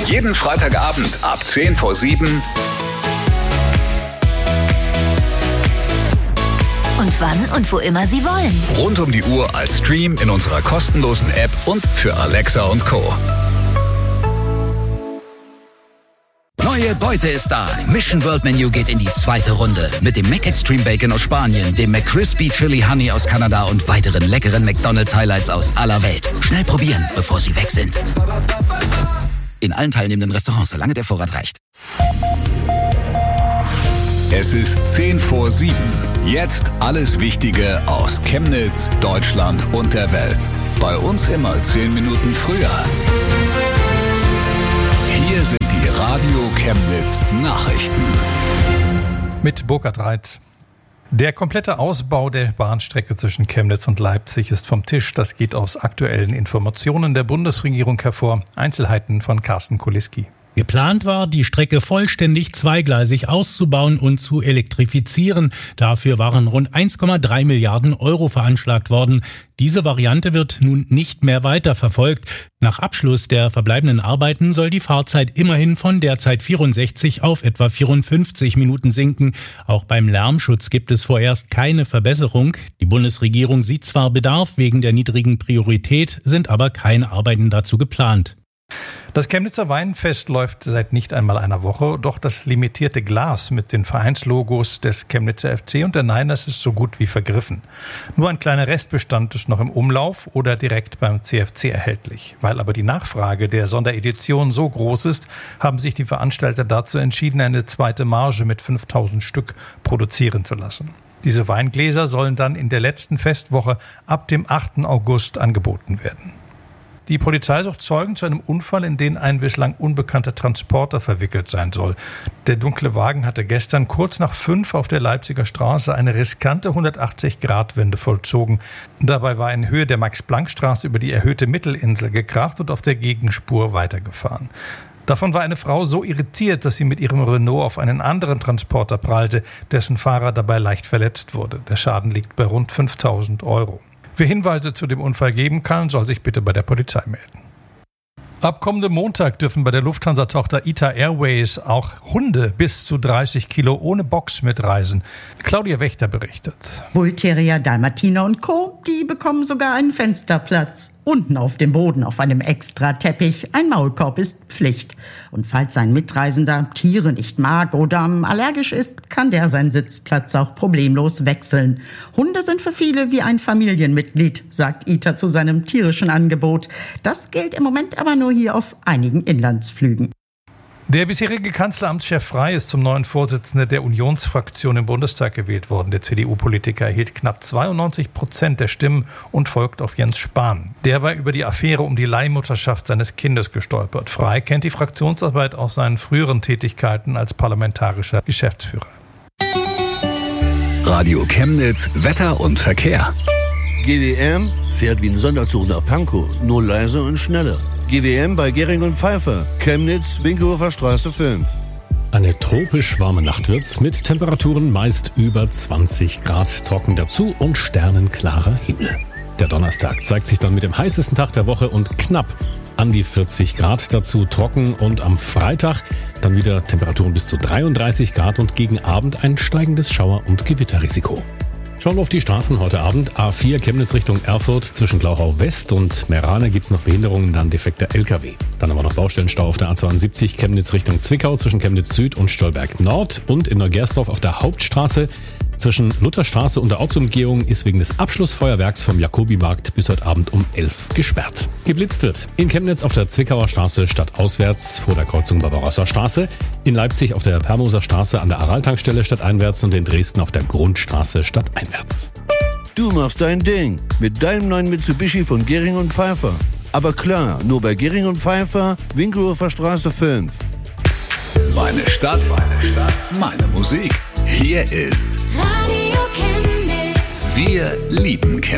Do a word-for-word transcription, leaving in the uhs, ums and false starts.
Jeden Freitagabend ab zehn vor sieben. Und wann und wo immer Sie wollen. Rund um die Uhr als Stream in unserer kostenlosen App und für Alexa und Co. Neue Beute ist da. Mission World Menu geht in die zweite Runde. Mit dem McExtreme Bacon aus Spanien, dem McCrispy Chili Honey aus Kanada und weiteren leckeren McDonald's Highlights aus aller Welt. Schnell probieren, bevor sie weg sind. In allen teilnehmenden Restaurants, solange der Vorrat reicht. Es ist zehn vor sieben. Jetzt alles Wichtige aus Chemnitz, Deutschland und der Welt. Bei uns immer zehn Minuten früher. Hier sind die Radio Chemnitz Nachrichten. Mit Burkhard Reit. Der komplette Ausbau der Bahnstrecke zwischen Chemnitz und Leipzig ist vom Tisch. Das geht aus aktuellen Informationen der Bundesregierung hervor. Einzelheiten von Carsten Kuliski. Geplant war, die Strecke vollständig zweigleisig auszubauen und zu elektrifizieren. Dafür waren rund eins Komma drei Milliarden Euro veranschlagt worden. Diese Variante wird nun nicht mehr weiterverfolgt. Nach Abschluss der verbleibenden Arbeiten soll die Fahrzeit immerhin von derzeit vierundsechzig auf etwa vierundfünfzig Minuten sinken. Auch beim Lärmschutz gibt es vorerst keine Verbesserung. Die Bundesregierung sieht zwar Bedarf wegen der niedrigen Priorität, sind aber keine Arbeiten dazu geplant. Das Chemnitzer Weinfest läuft seit nicht einmal einer Woche, doch das limitierte Glas mit den Vereinslogos des Chemnitzer F C und der Niners ist so gut wie vergriffen. Nur ein kleiner Restbestand ist noch im Umlauf oder direkt beim C F C erhältlich. Weil aber die Nachfrage der Sonderedition so groß ist, haben sich die Veranstalter dazu entschieden, eine zweite Marge mit fünftausend Stück produzieren zu lassen. Diese Weingläser sollen dann in der letzten Festwoche ab dem achten August angeboten werden. Die Polizei sucht Zeugen zu einem Unfall, in den ein bislang unbekannter Transporter verwickelt sein soll. Der dunkle Wagen hatte gestern kurz nach fünf auf der Leipziger Straße eine riskante hundertachtzig-Grad-Wende vollzogen. Dabei war in Höhe der Max-Planck-Straße über die erhöhte Mittelinsel gekracht und auf der Gegenspur weitergefahren. Davon war eine Frau so irritiert, dass sie mit ihrem Renault auf einen anderen Transporter prallte, dessen Fahrer dabei leicht verletzt wurde. Der Schaden liegt bei rund fünftausend Euro. Wer Hinweise zu dem Unfall geben kann, soll sich bitte bei der Polizei melden. Ab kommendem Montag dürfen bei der Lufthansa-Tochter I T A Airways auch Hunde bis zu dreißig Kilo ohne Box mitreisen. Claudia Wächter berichtet. Bullterrier, Dalmatiner und Co., die bekommen sogar einen Fensterplatz. Unten auf dem Boden auf einem Extra-Teppich. Ein Maulkorb ist Pflicht. Und falls ein Mitreisender Tiere nicht mag oder allergisch ist, kann der seinen Sitzplatz auch problemlos wechseln. Hunde sind für viele wie ein Familienmitglied, sagt I T A zu seinem tierischen Angebot. Das gilt im Moment aber nur hier auf einigen Inlandsflügen. Der bisherige Kanzleramtschef Frey ist zum neuen Vorsitzenden der Unionsfraktion im Bundestag gewählt worden. Der C D U-Politiker erhielt knapp zweiundneunzig Prozent der Stimmen und folgt auf Jens Spahn. Der war über die Affäre um die Leihmutterschaft seines Kindes gestolpert. Frey kennt die Fraktionsarbeit aus seinen früheren Tätigkeiten als parlamentarischer Geschäftsführer. Radio Chemnitz, Wetter und Verkehr. G W M fährt wie ein Sonderzug nach Pankow, nur leiser und schneller. G W M bei Gering und Pfeiffer, Chemnitz, Winkelhofer Straße fünf. Eine tropisch warme Nacht wird's mit Temperaturen meist über zwanzig Grad, trocken dazu und sternenklarer Himmel. Der Donnerstag zeigt sich dann mit dem heißesten Tag der Woche und knapp an die vierzig Grad, dazu trocken und am Freitag dann wieder Temperaturen bis zu dreiunddreißig Grad und gegen Abend ein steigendes Schauer- und Gewitterrisiko. Schauen wir auf die Straßen heute Abend. A vier Chemnitz Richtung Erfurt zwischen Glauchau West und Merane gibt's noch Behinderungen, dann defekter L K W. Dann haben wir noch Baustellenstau auf der A zweiundsiebzig Chemnitz Richtung Zwickau zwischen Chemnitz Süd und Stolberg Nord und in Neugersdorf auf der Hauptstraße zwischen Lutherstraße und der Ortsumgehung ist wegen des Abschlussfeuerwerks vom Jakobimarkt bis heute Abend um elf gesperrt. Geblitzt wird in Chemnitz auf der Zwickauer Straße stadtauswärts vor der Kreuzung Barbarossa Straße, in Leipzig auf der Permoser Straße an der Araltankstelle stadteinwärts und in Dresden auf der Grundstraße stadteinwärts. Du machst dein Ding mit deinem neuen Mitsubishi von Gering und Pfeiffer. Aber klar, nur bei Gering und Pfeiffer, Winkelhofer Straße fünf. Meine Stadt, meine Stadt, meine Musik. Hier ist Radio Chemnitz. Wir lieben Chemnitz.